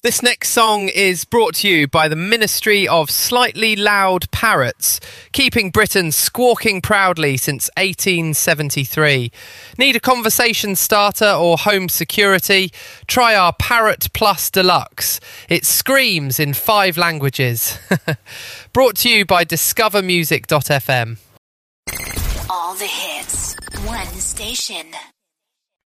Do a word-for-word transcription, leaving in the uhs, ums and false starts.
This next song is brought to you by the Ministry of Slightly Loud Parrots, keeping Britain squawking proudly since eighteen seventy-three. Need a conversation starter or home security? Try our Parrot Plus Deluxe. It screams in five languages. Brought to you by discover music dot f m. All the hits, one station.